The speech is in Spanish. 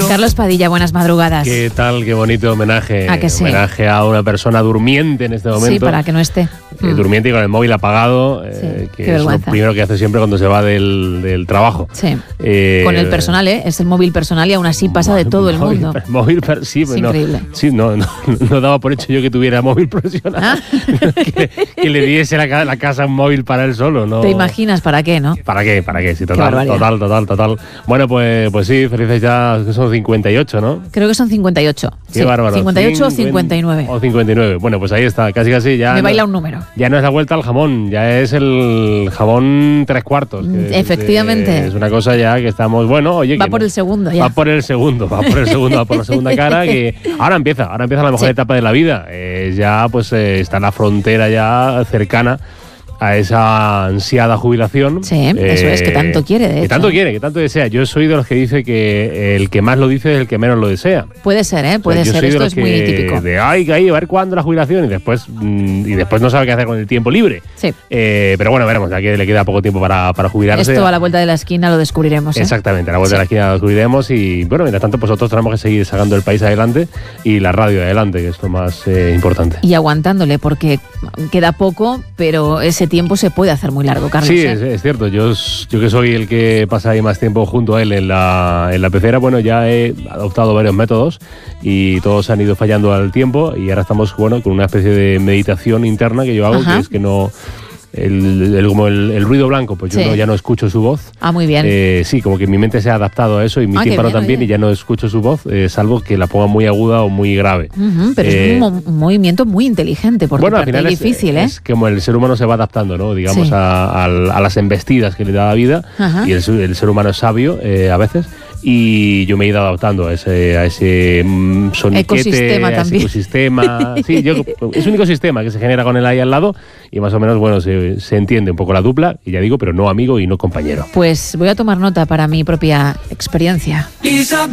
Carlos Padilla, buenas madrugadas. ¿Qué tal? Qué bonito homenaje. ¿A que sí? Homenaje a una persona durmiente en este momento. Sí, para que no esté. Durmiente y con el móvil apagado, Sí, que qué es lo vergüenza. primero que hace siempre cuando se va del trabajo. Sí. Con el personal, es el móvil personal y aún así pasa de todo el mundo. Sí, Es no, increíble. sí, no daba por hecho yo que tuviera móvil profesional. que le diese la casa un móvil para él solo, ¿no? ¿Te imaginas para qué, no? ¿Para qué? Sí, Qué barbaridad. total. Bueno, pues sí, felices ya, que son 58, ¿no? Creo que son 58. Qué Sí, bárbaro. 58 o 59. O 59. Bueno, pues ahí está, casi ya. Me baila un número. Ya no es la vuelta al jamón, ya es el jamón 3/4. Efectivamente. Es una cosa ya que estamos, bueno, oye. Va por el segundo ya. Va por la segunda cara, que ahora empieza la mejor etapa de la vida. Ya pues está la frontera ya cercana a esa ansiada jubilación. Sí, eso es, que tanto quiere, de hecho. Que tanto desea. Yo soy de los que dice que el que más lo dice es el que menos lo desea. Puede ser, puede ser. Esto es muy típico. A ver cuándo la jubilación y después no sabe qué hacer con el tiempo libre. Sí. Pero bueno, veremos, ya que le queda poco tiempo para jubilarse. Esto a la vuelta de la esquina lo descubriremos. Exactamente, a la vuelta de la esquina lo descubriremos y bueno, mientras tanto, pues nosotros tenemos que seguir sacando el país adelante y la radio adelante, que es lo más importante. Y aguantándole, porque queda poco, pero ese tiempo se puede hacer muy largo, Carlos. Sí, es cierto. Yo que soy el que pasa ahí más tiempo junto a él en la pecera, bueno, ya he adoptado varios métodos y todos han ido fallando al tiempo y ahora estamos, bueno, con una especie de meditación interna que yo hago, que es que no... como el ruido blanco, pues yo ya no escucho su voz. Ah, muy bien. Sí, como que mi mente se ha adaptado a eso y mi tímpano también, y ya no escucho su voz, salvo que la ponga muy aguda o muy grave. Pero es un movimiento muy inteligente, porque bueno, al final es difícil, es como el ser humano se va adaptando, ¿no? Digamos, a las embestidas que le da la vida. Y el ser humano es sabio a veces. Y yo me he ido adaptando a ese soniquete, ecosistema también. Ecosistema. Sí, es un ecosistema que se genera con él ahí al lado y más o menos, bueno, se entiende un poco la dupla, y ya digo, pero no amigo y no compañero. Pues voy a tomar nota para mi propia experiencia.